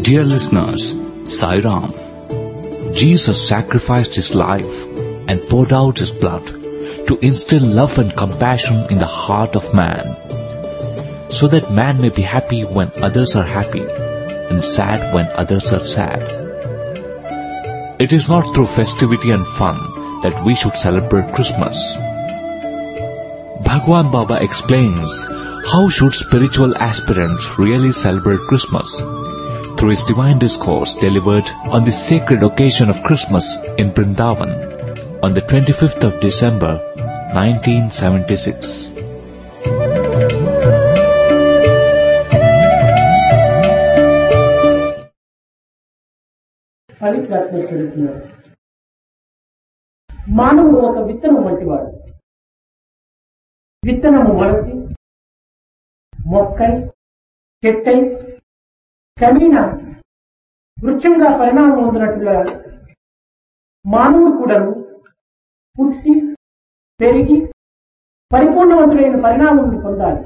Dear listeners, Sai Ram, Jesus sacrificed his life and poured out his blood to instill love and compassion in the heart of man, so that man may be happy when others are happy and sad when others are sad. It is not through festivity and fun that we should celebrate Christmas. Bhagwan Baba explains how should spiritual aspirants really celebrate Christmas through his divine discourse delivered on the sacred occasion of Christmas in Vrindavan on the 25th of December 1976. మానవుడు ఒక విత్తనం వంటివాడు. విత్తనము మొలచి మొక్కై చెట్టై క్రమేణా వృక్షంగా పరిణామం పొందినట్లుగా మానవుడు కూడా పుట్టి పెరిగి పరిపూర్ణవంతుడైన పరిణామం పొందాలి.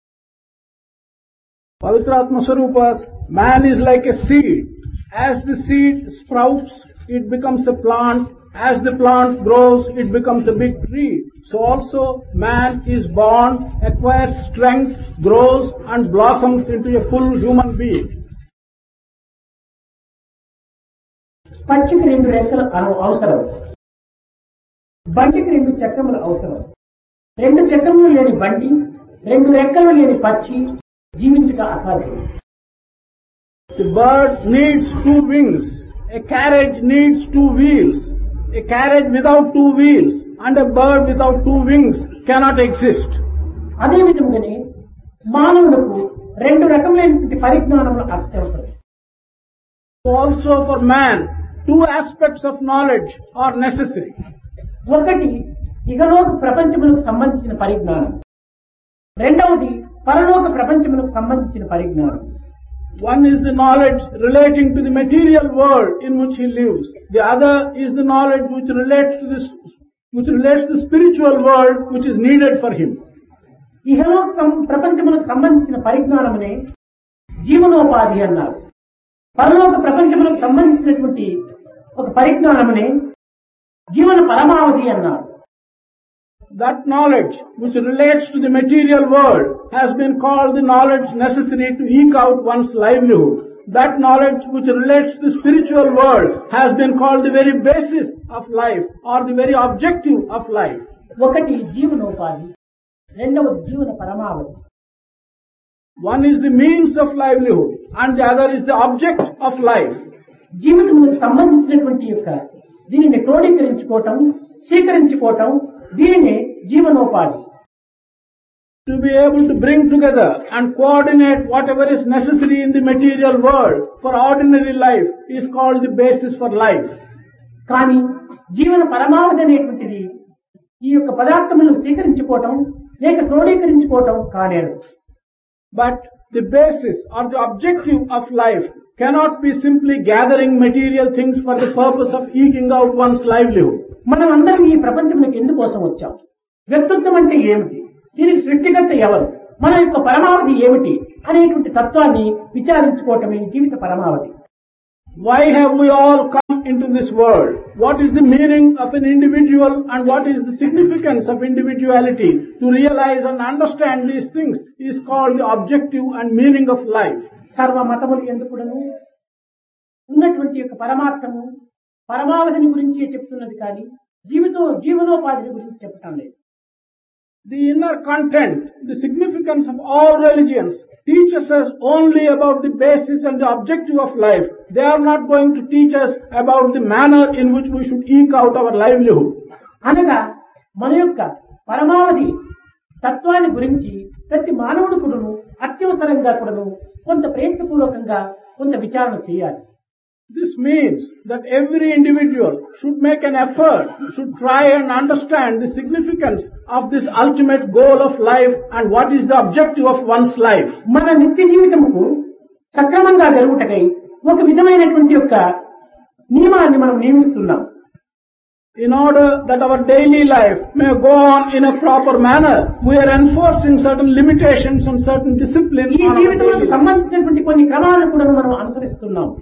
Pavitratma Swarupas, man is like a seed. As the seed sprouts, it becomes a plant. As the plant grows, it becomes a big tree. So also man is born, acquires strength, grows and blossoms into a full human being. పక్షికి రెండు రెక్కలు అవసరం, బండికి రెండు చక్రములు అవసరం. రెండు చక్రములు లేని బండి, రెండు రెక్కలు లేని పక్షి జీవించుట అసాధ్యం. The bird needs two wings. A carriage needs two wheels. A carriage without two wheels and a bird without two wings cannot exist. అదే విధంగానే మానవులకు రెండు రకములైనటువంటి పరిజ్ఞానములు అత్యవసరం. Also for man, two aspects of knowledge are necessary. ఒకటి ఇహలోక ప్రపంచములకు సంబంధించిన పరిజ్ఞానం, రెండవది పరలోక ప్రపంచములకు సంబంధించిన పరిజ్ఞానం. One is the knowledge relating to the material world in which he lives. The other is the knowledge which relates to the spiritual world which is needed for him. ఇహలోక ప్రపంచములకు సంబంధించిన పరిజ్ఞానమునే జీవనోపాధి అన్నారు. పరలోక ప్రపంచములకు సంబంధించినటువంటి ఒక పరిజ్ఞానమునే జీవన పరమావధి అన్నారు. That knowledge which relates to the material world has been called the knowledge necessary to eke out one's livelihood. That knowledge which relates to the spiritual world has been called the very basis of life or the very objective of life. ఒకటి జీవనోపాధి, రెండవది జీవన పరమావధి. One is the means of livelihood and the other is the object of life. జీవితములకు సంబంధించినటువంటి యొక్క దీనిని క్రోడీకరించుకోవటం, స్వీకరించుకోవటం, దీనినే జీవనోపాధి. To be able to bring together and coordinate whatever is necessary in the material world for ordinary life is called the basis for life. కానీ జీవన పరమావధి అనేటువంటిది ఈ యొక్క పదార్థములను స్వీకరించుకోవటం లేక క్రోడీకరించుకోవటం కానేరు. But the basis or the objective of life cannot be simply gathering material things for the purpose of eking out one's livelihood. మనం అందరం ఈ ప్రపంచంలోకి ఎందుకోసం వచ్చాం? వ్యక్తిత్వం అంటే ఏమిటి? దీనికి సృష్టికర్త ఎవరు? మన యొక్క పరమావధి ఏమిటి అనేటువంటి తత్వాన్ని విచారించుకోవటమే జీవిత పరమావధి. Why have we all come into this world? What is the meaning of an individual and what is the significance of individuality? To realize and understand these things is called the objective and meaning of life. సర్వ మతములు ఎందుకును ఉన్నటువంటి యొక్క పరమార్థము పరమావధిని గురించి చెప్తున్నది కానీ జీవనోపాధిని గురించి చెప్పటం లేదు. The inner content, the significance of all religions teaches us only about the basis and the objective of life. They are not going to teach us about the manner in which we should eke out our livelihood. అనగా మన యొక్క పరమావధి తత్వాన్ని గురించి ప్రతి మానవుడు కూడాను అత్యవసరంగా కూడాను కొంత ప్రయత్నపూర్వకంగా కొంత విచారణ చేయాలి. This means that every individual should make an effort, should try and understand the significance of this ultimate goal of life and what is the objective of one's life. మన నిత్య జీవితముకు సక్రమంగా జరుగుటకై ఒక విధమైనటువంటి యొక్క నియమాన్ని మనం నియమిస్తున్నాం. In order that our daily life may go on in a proper manner, we are enforcing certain limitations and certain discipline. ఈ జీవితంలో సంబంధించినటువంటి కొన్ని క్రమాలను కూడా మనం అనుసరిస్తున్నాం.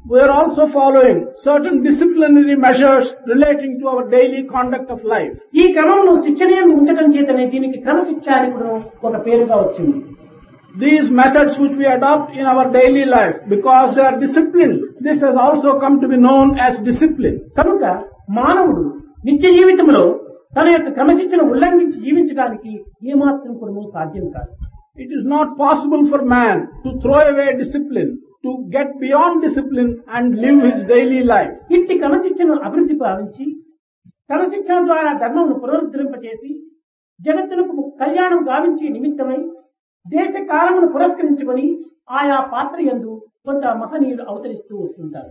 We are also following certain disciplinary measures relating to our daily conduct of life. ఈ క్రమంలో శిక్షణీయంగా ఉంచడం చేతనే దీనికి క్రమశిక్ష అని కూడా ఒక పేరుగా వచ్చింది. These methods which we adopt in our daily life, because they are disciplined, this has also come to be known as discipline. కనుక మానవుడు నిత్య జీవితంలో తన యొక్క క్రమశిక్షణ ఉల్లంఘించి జీవించడానికి ఏమాత్రం కూడా సాధ్యం కాదు. It is not possible for man to throw away discipline, to get beyond discipline and live his daily life. ఇట్టి క్రమశిక్షణను అభివృద్ధి భావించి క్రమశిక్షణ ద్వారా ధర్మమును పునరుద్ధరింపచేసి జగత్తులకు కళ్యాణం గావించే నిమిత్తమై దేశ కాలమును పురస్కరించుకొని ఆయా పాత్ర యందు కొంత మహనీయులు అవతరిస్తూ వస్తుంటారు.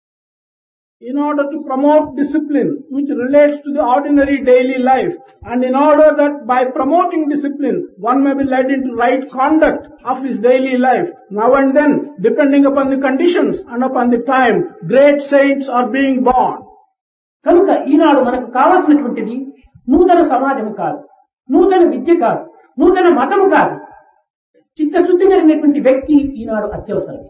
In order to promote discipline which relates to the ordinary daily life, and in order that by promoting discipline one may be led into right conduct of his daily life, now and then, depending upon the conditions and upon the time, great saints are being born. కనుక ఈనాడు మనకు కావాల్సినటువంటిది నూతన సమాజము కాదు, నూతన విద్య కాదు, నూతన మతము కాదు, చిత్తశుద్ధి కలిగినటువంటి వ్యక్తి ఈనాడు అత్యవసరం.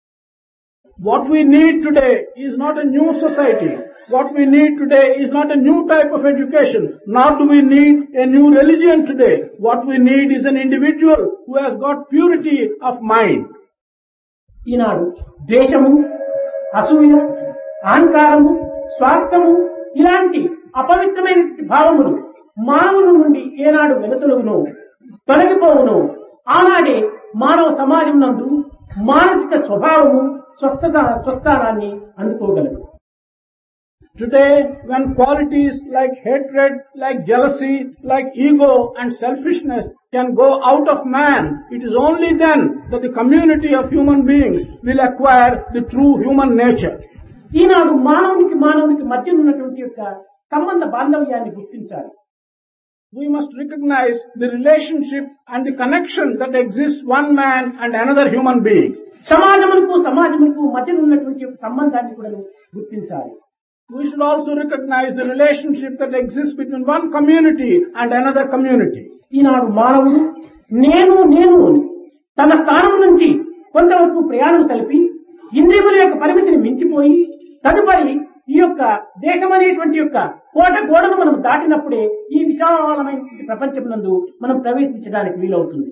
What we need today is not a new society. What we need today is not a new type of education. Nor do we need a new religion today. What we need is an individual who has got purity of mind. ఈనాడు ద్వేషము, అసూయ, అహంకారము, స్వార్థము ఇలాంటి అపవిత్రమైన భావములు మానవుల నుండి ఏనాడు వెలుతొలగును, తొలగిపోవును, ఆనాడే మానవ సమాజం నందు మానసిక స్వభావము స్వస్థానాన్ని అందుకోగలదు. Today, when qualities like hatred, like jealousy, like ego and selfishness can go out of man, it is only then that the community of human beings will acquire the true human nature. ఈనాడు మానవునికి మధ్య ఉన్నటువంటి యొక్క సంబంధ బాంధవ్యాన్ని గుర్తించాలి. We must recognize the relationship and the connection that exists one man and another human being. సమాజములకు మధ్య ఉన్నటువంటి యొక్క సంబంధాన్ని కూడా గుర్తించాలి. We should also recognize the relationship that exists between one community and another community. ఈనాడు మానవుడు నేను అని తన స్థానం నుంచి కొంతవరకు ప్రయాణం సలిపి ఇంద్రియముల యొక్క పరిమితిని మించిపోయి తదుపరి ఈ యొక్క దేహం అనేటువంటి యొక్క కోట గోడను మనం దాటినప్పుడే ఈ విశాలమైన ప్రపంచం నందు మనం ప్రవేశించడానికి వీలవుతుంది.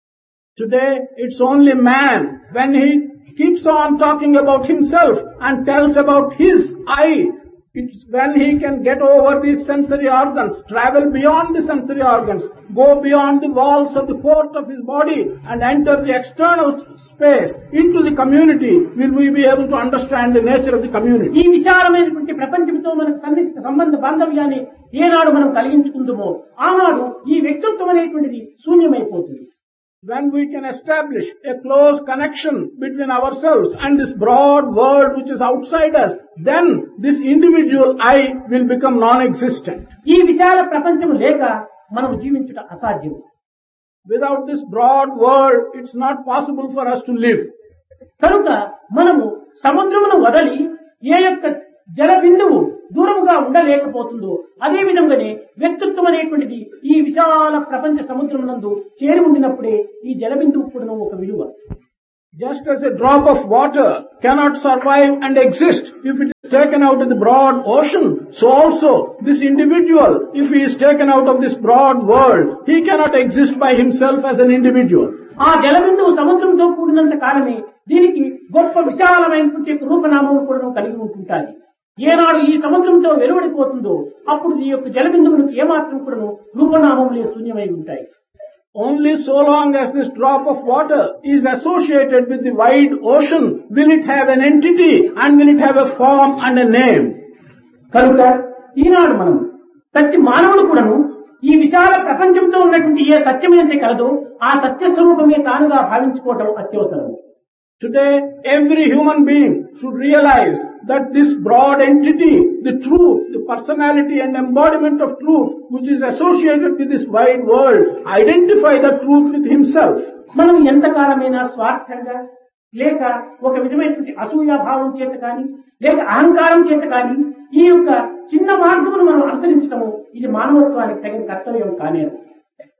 Today, it's only man, when he keeps on talking about himself and tells about his I, it's when he can get over these sensory organs, travel beyond the sensory organs, go beyond the walls of the fort of his body and enter the external space into the community, will we be able to understand the nature of the community. ఈ విశాలమైనటువంటి ప్రపంచంతో మనకు సన్నిహిత సంబంధ బాంధవ్యాన్ని ఏనాడు మనం కలిగించుకుందామో ఆనాడు ఈ వ్యక్తిత్వం అనేటువంటిది శూన్యమైపోతుంది. When we can establish a close connection between ourselves and this broad world which is outside us, then this individual I will become non-existent. ఈ విశాల ప్రపంచం లేక మనం జీవించుట అసాధ్యం. Without this broad world, it's not possible for us to live. కనుక మనము సముద్రమును వదలి ఏ యొక్క జల బిందువు దూరముగా ఉండలేకపోతుందో అదే విధంగానే వ్యక్తిత్వం అనేటువంటిది ఈ విశాల ప్రపంచ సముద్రమునందు చేరి ఉండినప్పుడే ఈ జల బిందువు కూడా ఒక విలువ. Just as a drop of water cannot survive and exist if it is taken out of the broad ocean, so also this individual, if he is taken out of this broad world, he cannot exist by himself as an individual. ఆ జలబిందువు సముద్రంతో కూడినంత కాలమే దీనికి గొప్ప విశాలమైనటువంటి రూపనామం కూడా కలిగి ఉంటుంటాయి. ఏనాడు ఈ సముద్రంతో వెలువడిపోతుందో అప్పుడు ఈ యొక్క జలబిందువులకు ఏమాత్రం కూడా రూపనామములే శూన్యమై ఉంటాయి. Only so long as this drop of water is associated with the wide ocean will it have an entity and will it have a form and a name. కనుక ఈనాడు మనం ప్రతి మానవుడు కూడాను ఈ విశాల ప్రపంచంతో ఉన్నటువంటి ఏ సత్యమైతే కలదో ఆ సత్య స్వరూపమే తానుగా భావించుకోవడం అత్యవసరం. Today, every human being should realize that this broad entity, the truth, the personality and embodiment of truth, which is associated with this wide world, identify the truth with himself. మనం ఎంతకాలమైనా స్వార్థంగా లేక ఒక విధమైనటువంటి అసూయ భావం చేత కానీ లేక అహంకారం చేత కానీ ఈ యొక్క చిన్న మార్గమును మనం అనుసరించడము ఇది మానవత్వానికి తగిన కర్తవ్యం కానేరు.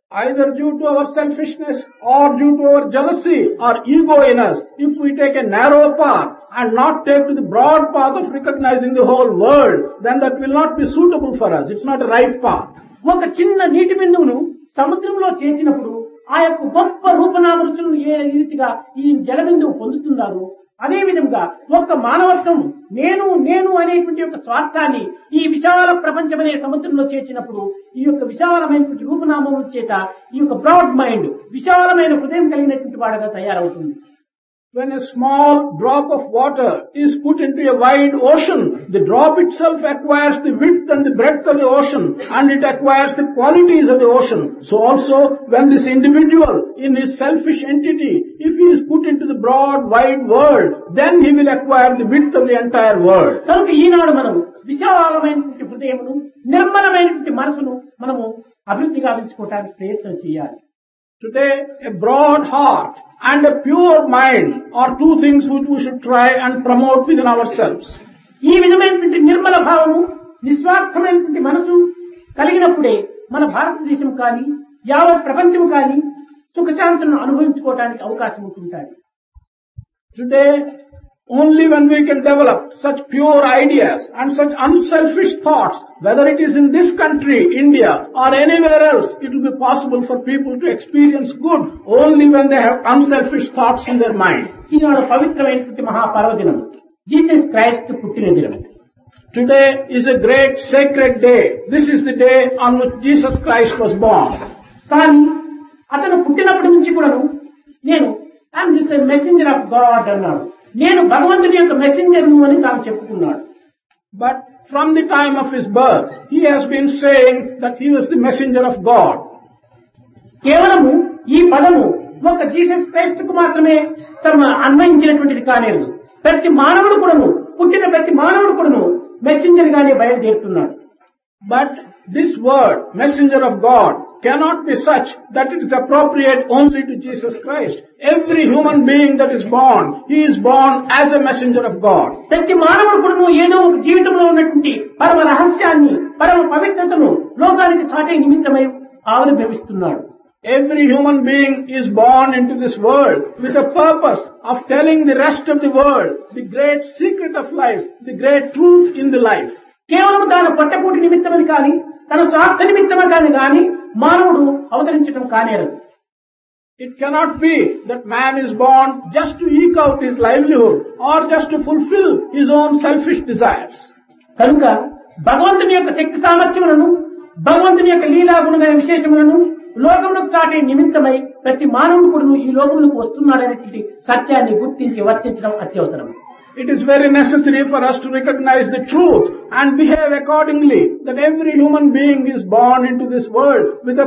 either due to our selfishness or due to our jealousy or ego in us, if we take a narrow path and not take to the broad path of recognizing the whole world, then that will not be suitable for us. It's not a right path. ఒక చిన్న నీటి బిందువును సముద్రంలో చేర్చినప్పుడు ఆ యొక్క గొప్ప రూపనామరుచులను ఏ రీతిగా ఈ జల బిందువు పొందుతున్నారో అదే విధంగా ఒక్క మానవత్వం నేను అనేటువంటి యొక్క స్వార్థాన్ని ఈ విశాల ప్రపంచం అనే సముద్రంలో చేర్చినప్పుడు ఈ యొక్క విశాలమైనటువంటి రూపనామముల చేత ఈ యొక్క బ్రాడ్ మైండ్ విశాలమైన హృదయం కలిగినటువంటి వాడుగా తయారవుతుంది. When a small drop of water is put into a wide ocean, the drop itself acquires the width and the breadth of the ocean, and it acquires the qualities of the ocean. So also, when this individual in his selfish entity, if he is put into the broad, wide world, then he will acquire the width of the entire world. కనుక ఈనాడు మనం విశాలమైనటువంటి హృదయమును నిర్మలమైనటువంటి మనసును మనము అభివృద్ధి గావించుకోవడానికి ప్రయత్నం చేయాలి. Today, a broad heart and a pure mind are two things which we should try and promote within ourselves. ఈ విధమైనటువంటి నిర్మల భావము నిస్వార్థమైనటువంటి మనసు కలిగినప్పుడే మన భారతదేశం కానీ యావత్ ప్రపంచం కానీ సుఖశాంతులను అనుభవించుకోవడానికి అవకాశం ఉంటుంటాయి. Today, only when we can develop such pure ideas and such unselfish thoughts, whether it is in this country, India, or anywhere else, it will be possible for people to experience good only when they have unselfish thoughts in their mind. ఈనాడు పవిత్రమైనటువంటి మహాపర్వదినం Jesus Christ పుట్టిన దినం. Today is a great sacred day. This is the day on which Jesus Christ was born. కానీ అతను పుట్టినప్పటి నుంచి కూడాను నేను I'm this a messenger of God అన్నాడు. నేను భగవంతుని యొక్క మెసెంజర్ను అని తాను చెప్పుకున్నాడు. But from the time of his birth, he has been saying that he was the messenger of God. కేవలము ఈ పదము ఒక జీసస్ క్రైస్ట్ కు మాత్రమే అన్వయించినటువంటిది కానేదు. ప్రతి మానవుడు కూడాను పుట్టిన ప్రతి మానవుడు కూడాను మెసెంజర్ గానే బయలుదేరుతున్నాడు. But this word, messenger of God, cannot be such that it is appropriate only to Jesus Christ. Every human being that is born, he is born as a messenger of God. ప్రతి మానవుడు కూడాను ఏదో ఒక జీవితంలో ఉన్నటువంటి పరమ రహస్యాన్ని పరమ పవిత్రతను లోకానికి చాటే నిమిత్తమై ఆవిర్భవిస్తున్నాడు. Every human being is born into this world with a purpose of telling the rest of the world the great secret of life, the great truth in the life. కేవలం తాను పొట్టకూటి నిమిత్తమని కానీ తన స్వార్థ నిమిత్తమని కానీ మానవుడు అవతరించడం కానేరదు. It cannot be that man is born just to eke out his livelihood or just to fulfill his own selfish desires. కనుక భగవంతుని యొక్క శక్తి సామర్థ్యములను భగవంతుని యొక్క లీలా గుణమైన విశేషములను లోకములకు చాటే నిమిత్తమై ప్రతి మానవుడు కూడా ఈ లోకములకు వస్తున్నాడనేటువంటి సత్యాన్ని గుర్తించి వర్తించడం అత్యవసరం. It is very necessary for us to recognize the truth and behave accordingly, that every human being is born into this world with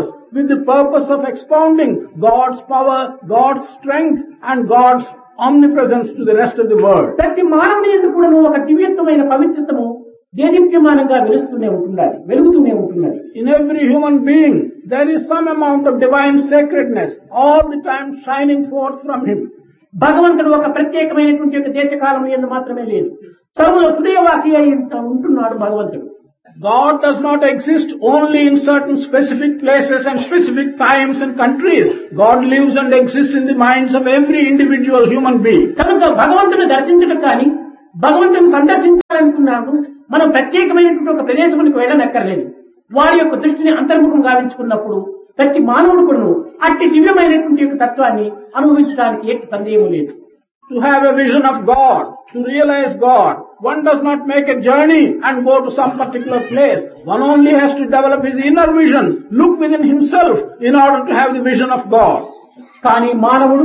the purpose of expounding God's power, God's strength and God's omnipresence to the rest of the world. ప్రతి మానవుని యందు కూడా ఒక దివ్యత్వమైన పవిత్రతము దేదీప్యమానంగా వెలుగుతూనే ఉంటున్నది. In every human being there is some amount of divine sacredness all the time shining forth from him. భగవంతుడు ఒక ప్రత్యేకమైనటువంటి ఒక దేశకాలం యందు మాత్రమే లేదు, సర్వుల హృదయవాసి అయి ఉంటున్నాడు భగవంతుడు. God does not exist only in certain specific places and specific times and countries. God lives and exists in the minds of every individual human being. కనుక భగవంతుని దర్శించడం కానీ భగవంతుని సందర్శించాలనుకున్నాము మనం ప్రత్యేకమైనటువంటి ఒక ప్రదేశమునికి వెళ్ళనక్కర్లేదు. వారి యొక్క దృష్టిని అంతర్ముఖం గావించుకున్నప్పుడు ప్రతి మానవుడు కూడా అట్టి దివ్యమైనటువంటి యొక్క తత్వాన్ని అనుభవించడానికి ఎట్టి సందేహం లేదు. To have a vision of God, to realize God, one does not make a journey and go to some particular place. One only has to develop his inner vision, look within himself in order to have the vision of God. కానీ మానవుడు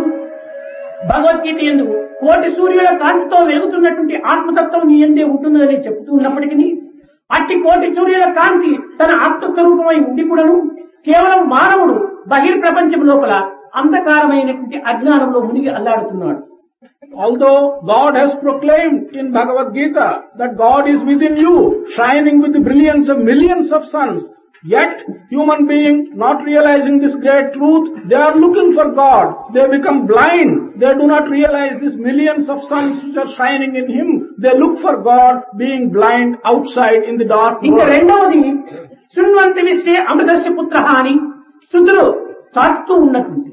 భగవద్గీత యందు కోటి సూర్యుల కాంతితో వెలుగుతున్నటువంటి ఆత్మతత్వం నీ యందే ఉంటుందని చెబుతూ ఉన్నప్పటికీ అట్టి కోటి సూర్యుల కాంతి తన ఆత్మస్వరూపమై ఉండి కూడాను కేవలం మానవుడు బహిర్ప్రపంచం లోపల అంధకారమైనటువంటి అజ్ఞానంలో మునిగి అల్లాడుతున్నాడు. Although God has proclaimed in Bhagavad Gita that God is within you, shining with the brilliance of millions of suns, yet human being not realizing this great truth, they are looking for God. They become blind. They do not realize these millions of suns which are shining in him. They look for God being blind outside in the dark ఇంకా world. రెండవది శృణ్వంతి విశ్వే అమృతస్య పుత్రః అని స్థుతులు చాటుతూ ఉన్నటువంటి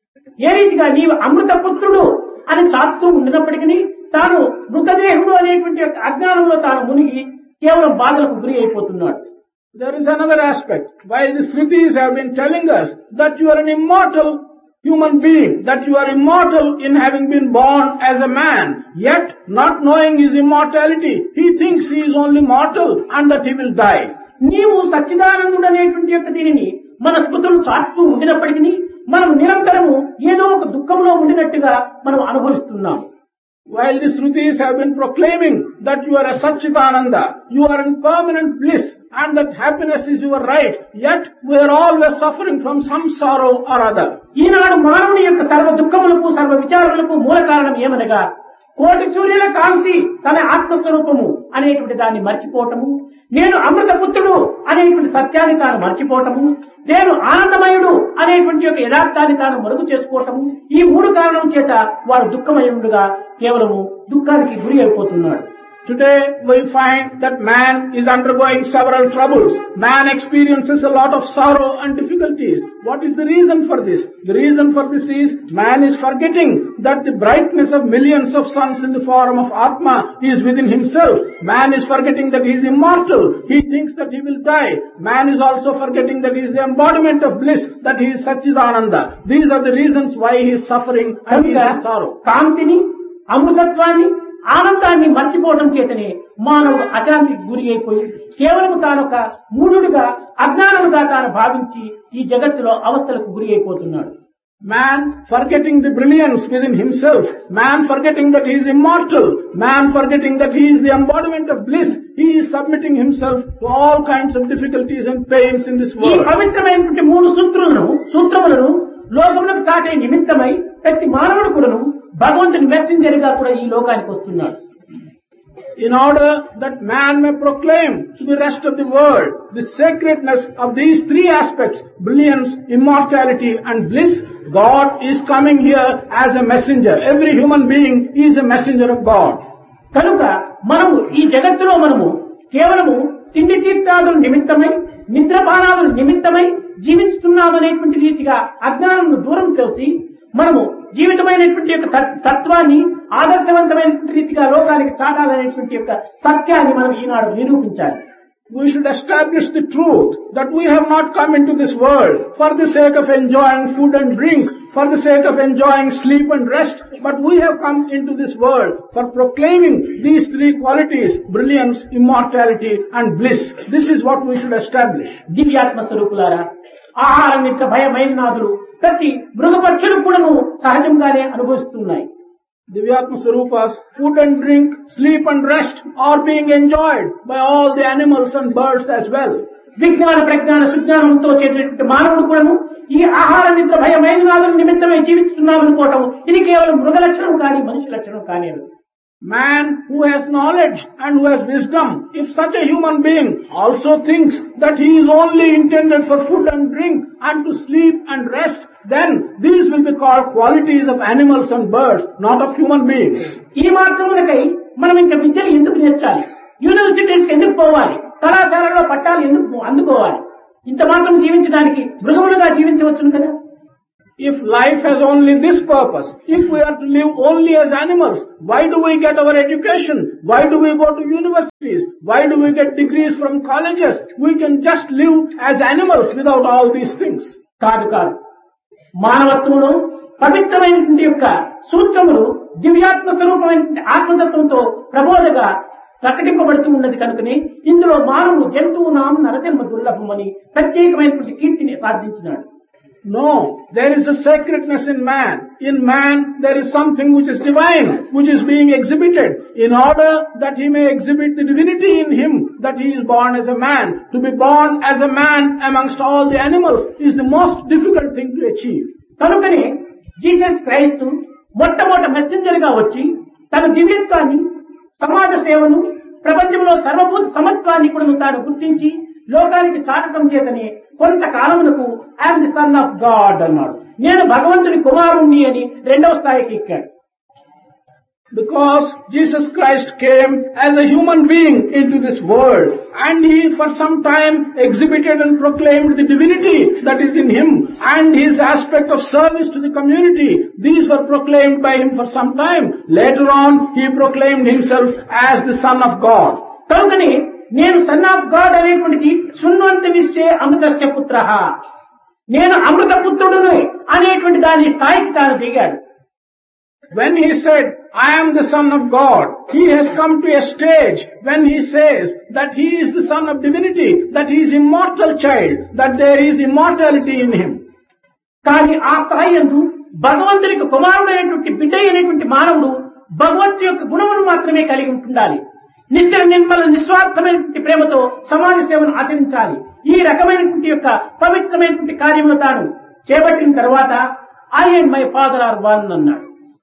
ఏ రీతిగా నీవు అమృతపుత్రుడు అని చాటుతూ ఉండినప్పటికీ తాను మృతదేహుడు అనేటువంటి యొక్క అజ్ఞానంలో తాను మునిగి కేవలం బాధలకు గురి అయిపోతున్నాడు. There is another aspect. While the Shrutis have been telling us that you are an immortal human being, that you are immortal in having been born as a man, yet not knowing his immortality, he thinks he is only mortal and that he will die. నీవు సచ్చిదానందుడు అనేటువంటి యొక్క దీనిని మన స్మృతులు చాటుతూ ఉండినప్పటికీ మనం నిరంతరము ఏదో ఒక దుఃఖంలో ఉండినట్టుగా మనం అనుభవిస్తున్నాం. While the Shrutis have been proclaiming that you are a Satchidananda, you are in permanent bliss and that happiness is your right, yet we are always suffering from some sorrow or other. ఈనాడు మానవుని యొక్క సర్వ దుఃఖములకు సర్వ విచారములకు మూల కారణం ఏమనగా కోటి సూర్యుల కాంతి తన ఆత్మస్వరూపము అనేటువంటి దాన్ని మర్చిపోవటము, నేను అమృతపుత్రుడు అనేటువంటి సత్యాన్ని తాను మర్చిపోవటము, నేను ఆనందమయుడు అనేటువంటి యొక్క యథార్థాన్ని తాను మరుగు చేసుకోవటము, ఈ మూడు కారణం చేత వారు దుఃఖమయుడుగా కేవలము దుఃఖానికి గురి అయిపోతున్నాడు. Today we find that man is undergoing several troubles. Man experiences a lot of sorrow and difficulties. What is the reason for this? The reason for this is man is forgetting that the brightness of millions of suns in the form of Atma is within himself. Man is forgetting that he is immortal. He thinks that he will die. Man is also forgetting that he is the embodiment of bliss, that he is Satchidananda. These are the reasons why he is suffering and he is in sorrow. కాంతిని, అమృతత్వాన్ని, ఆనందాన్ని మర్చిపోవడం చేతనే మానవుడు అశాంతికి గురి అయిపోయి కేవలం తానొక మూఢుడిగా అజ్ఞానముగా తాను భావించి ఈ జగత్తులో అవస్థలకు గురి అయిపోతున్నాడు. Man forgetting the brilliance within himself, man forgetting that he is immortal, man forgetting that he is the embodiment of bliss, he is submitting himself to all kinds of difficulties and pains in this ఈ world. పవిత్రమైనటువంటి మూడు సూత్రములను లోకములకు చాటే నిమిత్తమై ప్రతి మానవుడు కూడాను భగవంతుని messenger గా కూడా ఈ లోకానికి వస్తున్నాడు. In order that man may proclaim to the rest of the world the sacredness of these three aspects, brilliance, immortality and bliss, God is coming here as a messenger. Every human being is a messenger of God. కనుక మనము ఈ జగత్తులో మనము కేవలము తిండి తీర్థాదుల నిమిత్తమై నిద్రపానాదుల నిమిత్తమై జీవిస్తున్నామనేటువంటి రీతిగా అజ్ఞానంను దూరం చేసి మనము జీవితమైనటువంటి యొక్క తత్వాన్ని ఆదర్శవంతమైనటువంటి రీతిగా లోకానికి చాటాలనేటువంటి యొక్క సత్యాన్ని మనం ఈనాడు నిరూపించాలి. We should establish the truth that we have not come into this world for the sake of enjoying food and drink, for the sake of enjoying sleep and rest, but we have come into this world for proclaiming these three qualities, brilliance, immortality and bliss. This is what we should establish. దివ్యాత్మ స్వరూపులారా, ఆహార నిద్ర భయమైనాదులు ప్రతి మృగపక్షులు కూడాను సహజంగానే అనుభవిస్తున్నాయి. Divyatma Swarupas, food and drink, sleep and rest are being enjoyed by all the animals and birds as well. విజ్ఞాన ప్రజ్ఞాన సుజ్ఞానంతో చేసేటువంటి మానవుడు కూడాను ఈ ఆహార నిద్ర భయమైనాదుల నిమిత్తమై జీవిస్తున్నామనుకోవటం ఇది కేవలం మృగ లక్షణం కానీ మనిషి లక్షణం కానీ. Man who has knowledge and who has wisdom, if such a human being also thinks that he is only intended for food and drink and to sleep and rest, then these will be called qualities of animals and birds, not of human beings. ఈ మాత్రమునకై మనం ఇంకా విద్యను ఎందుకు నేర్చాలి? యూనివర్సిటీస్కి ఎందుకు పోవాలి? కళాశాలలో పట్టాలు ఎందుకు అందుకోవాలి? ఇంత మాత్రం జీవించడానికి మృగములుగా జీవించవచ్చును కదా. If life has only this purpose, if we are to live only as animals, why do we get our education? Why do we go to universities? Why do we get degrees from colleges? We can just live as animals without all these things. కాదు కాదు, మానవత్వంలో పవిత్రమైనటువంటి యొక్క సూత్రములు దివ్యాత్మ స్వరూపమైన ఆత్మతత్వంతో ప్రబోధగా ప్రకటింపబడుతూ ఉన్నది కనుకనే ఇందులో మానవుడు జంతువునాం నరజన్మ దుర్లభమని ప్రత్యేకమైనటువంటి కీర్తిని సాధించినాడు. No, there is a sacredness in man. In man, there is something which is divine, which is being exhibited. In order that he may exhibit the divinity in him, that he is born as a man. To be born as a man amongst all the animals is the most difficult thing to achieve. కనుకనే Jesus క్రైస్తు మొట్టమొదటి messenger గా వచ్చి తన దివ్యత్వాన్ని, సమాజ సేవను, ప్రపంచంలో సర్వభూత సమత్వాన్ని కూడా తాను గుర్తించి లోకానికి చాటడం చేతనే కొంతకాలమునకు I'm the son of God అన్నాడు. నేను భగవంతుని కుమారుణ్ణి అని రెండవ స్థాయికి ఎక్కాడు. Because Jesus Christ came as a human being into this world, and he for some time exhibited and proclaimed the divinity that is in him and his aspect of service to the community. These were proclaimed by him for some time. Later on, he proclaimed himself as the Son of God. కనుకని నేను son of God అనేటువంటిది శూన్వంత విశ్వే అమృతస్య పుత్రః, నేను అమృత పుత్రుడును అనేటువంటి దాని స్థాయికి తాను దిగాడు. When he said, I am the Son of God, he has come to a stage when he says that he is the Son of Divinity, that he is immortal child, that there is immortality in him. కానీ ఆ స్థాయి యందు భగవంతునికి కుమారుడైనటువంటి బిడ్డ అయినటువంటి మానవుడు భగవంతుని యొక్క గుణమును మాత్రమే కలిగి ఉండాలి. నిత్య నిర్మల నిస్వార్థమైనటువంటి ప్రేమతో సమాజ సేవను ఆచరించాలి. ఈ రకమైనటువంటి యొక్క పవిత్రమైనటువంటి కార్యములు తాను చేపట్టిన తర్వాత I and my father are one అన్నాడు.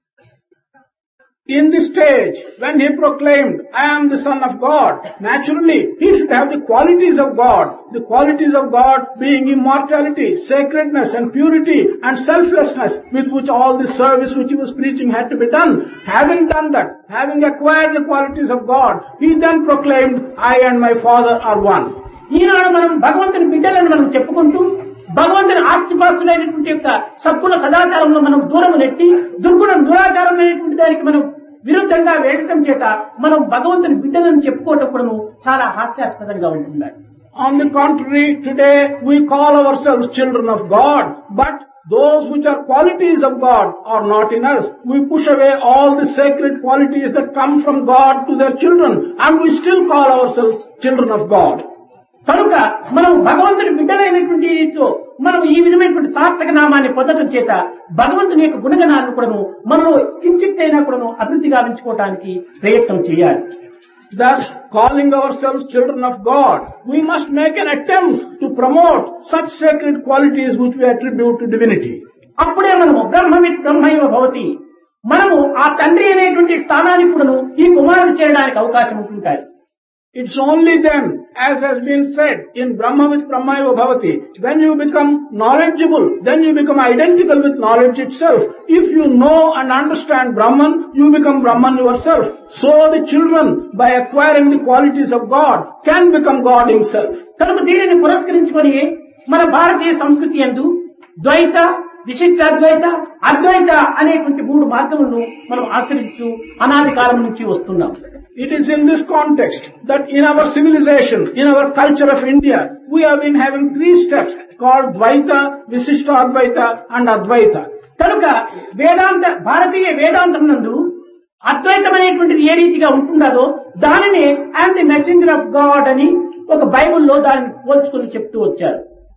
In this stage, when he proclaimed, I am the Son of God, naturally, he should have the qualities of God. The qualities of God being immortality, sacredness and purity and selflessness with which all the service which he was preaching had to be done. Having done that, having acquired the qualities of God, he then proclaimed, I and my Father are one. ఈనాడు మనం భగవంతుని బిడ్డలను మనం చెప్పుకుంటూ భగవంతుని ఆస్తిపాస్తులైనటువంటి యొక్క సద్గుణ సదాచారంలో మనం దూరం నెట్టి దుర్గుణం దురాచారం అనేటువంటి దానికి మనం విరుద్ధంగా వేయటం చేత మనం భగవంతుని బిడ్డలను చెప్పుకోవటం కూడా చాలా హాస్యాస్పదంగా ఉంటుంది. On the contrary, today we call ourselves children of God, but those which are qualities of God are not in us. We push away all the sacred qualities that come from God to their children, and we still call ourselves children of God. కనుక మనం భగవంతుని బిడ్డలైనటువంటి రీతిలో మనం ఈ విధమైనటువంటి సార్థక నామాన్ని పొందడం చేత భగవంతుని యొక్క గుణగణాలను కూడాను మనలో కించిత్తైనా కూడాను అభివృద్ధి గావించుకోవడానికి ప్రయత్నం చేయాలి. Thus, calling ourselves children of God, we must make an attempt to promote such sacred qualities which we attribute to divinity. అప్పుడే మనము బ్రహ్మవిత్ బ్రహ్మైవ భవతి, మనము ఆ తండ్రి అనేటువంటి స్థానానికి కూడాను ఈ కుమారుడు చేయడానికి అవకాశం ఉంటుంటాయి. It's only then, as has been said in Brahmavit Brahmaiva Bhavati, when you become knowledgeable, then you become identical with knowledge itself. If you know and understand Brahman, you become Brahman yourself. So the children, by acquiring the qualities of God, can become God himself. కనుక దీనిని పురస్కరించుకొని మన భారతీయ సంస్కృతి యందు ద్వైత, విశిష్టాద్వైత, అద్వైత అనేటువంటి మూడు మార్గములను మనం ఆచరిస్తూ అనాది కాలం నుంచి వస్తున్నాం. It is in this context that in our civilization, in our culture of India, we have been having 3 steps called Dvaita, Visishtadvaita and Advaita. కనుక వేదాంత భారతీయ వేదాంతం నందు అద్వైతం అనేటువంటిది ఏ రీతిగా ఉంటుందో దానిని I'm the messenger of God అని ఒక బైబిల్లో దాన్ని పోల్చుకొని చెప్తూ వచ్చారు.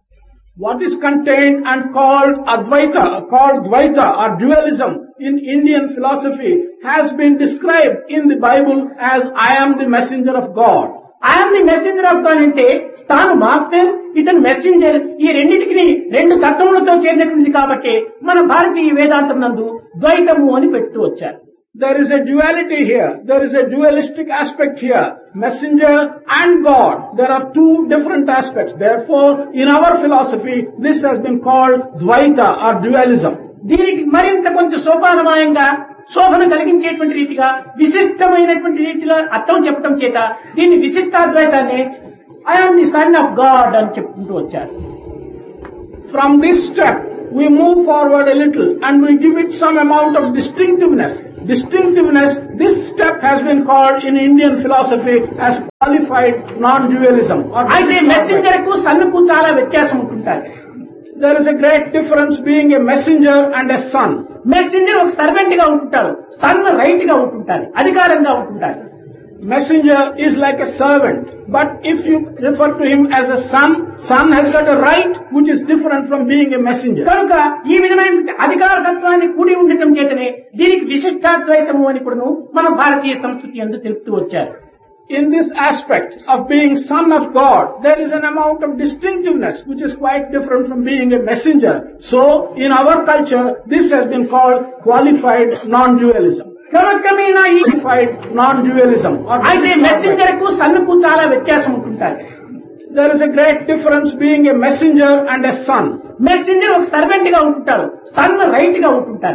What is contained and called Advaita, called Dvaita or dualism in Indian philosophy has been described in the Bible as I am the messenger of God. I am the messenger of God అంటే తాను master, ఇతను messenger, ఈ రెండింటికి 2 తత్వములతో చేరినటువంటిది కాబట్టి మన భారతీయ వేదాంతం నందు ద్వైతము అని పెడుతూ వచ్చారు. There is a duality here. There is a dualistic aspect here. Messenger and God. There are 2 different aspects. Therefore, in our philosophy, this has been called Dvaita or dualism. దీనికి మరింత కొంచెం సోపానమాయంగా శోభన కలిగించేటువంటి రీతిగా విశిష్టమైనటువంటి రీతిలో అర్థం చెప్పడం చేత దీన్ని విశిష్టాద్వైతాన్ని I'm the son of God అని చెప్పుకుంటూ వచ్చారు. From this step, we move forward a little and we give it some amount of distinctiveness. This step has been called in Indian philosophy as qualified non-dualism. అయితే messenger కు sun కు చాలా వ్యత్యాసం ఉంటుంది. There is a great difference being a messenger and a son. Messenger ఒక servant గా ఉంటుంటాడు, sun right గా ఉంటుంటాడు, అధికారంగా ఉంటుంటాడు. Messenger is like a servant, but if you refer to him as a son has got a right which is different from being a messenger. కనుక ఈ విధమైన అధికారతత్వాన్ని కూడి ఉండటం చేతనే దీనికి విశిష్టాద్వైతము అని కూడా మన భారతీయ సంస్కృతి యందు తెలుపుతూ వచ్చారు. In this aspect of being son of God, there is an amount of distinctiveness which is quite different from being a messenger. So, in our culture, this has been called qualified non-dualism. క్రమక్రమేణా ఈ Qualified non-dualism. అయితే messenger కు sun కు చాలా వ్యత్యాసం ఉంటుంది. There is a great difference being a messenger and a son. Messenger ఒక servant గా ఉంటుంటాడు, sun right గా ఉంటుంటాడు.